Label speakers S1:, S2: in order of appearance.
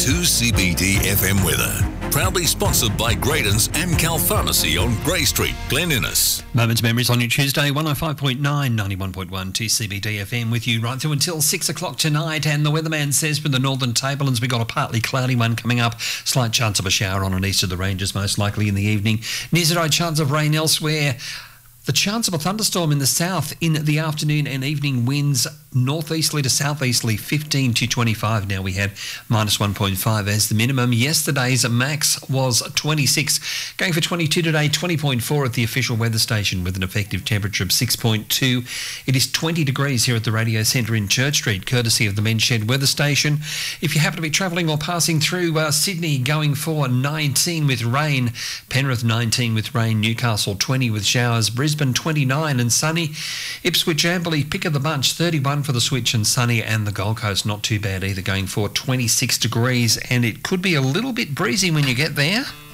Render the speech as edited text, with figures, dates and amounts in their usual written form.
S1: 2CBD FM weather. Proudly sponsored by Graydon's Amcal Pharmacy on Grey Street, Glen Innes.
S2: Moments Memories on your Tuesday, 105.9, 91.1 2CBD FM with you right through until 6 o'clock tonight. And the weatherman says from the Northern Tablelands we've got a partly cloudy one coming up. Slight chance of a shower on and east of the ranges, most likely in the evening. Near zero chance of rain elsewhere. The chance of a thunderstorm in the south in the afternoon and evening. Winds northeasterly to southeasterly 15 to 25. Now we have minus 1.5 as the minimum. Yesterday's max was 26. Going for 22 today, 20.4 at the official weather station with an effective temperature of 6.2. It is 20 degrees here at the Radio Centre in Church Street, courtesy of the Men's Shed weather station. If you happen to be travelling or passing through Sydney, going for 19 with rain. Penrith 19 with rain. Newcastle 20 with showers. Brisbane 29 and sunny. Ipswich Amberley pick of the bunch, 31 for the Switch and sunny, and the Gold Coast not too bad either, going for 26 degrees, and it could be a little bit breezy when you get there.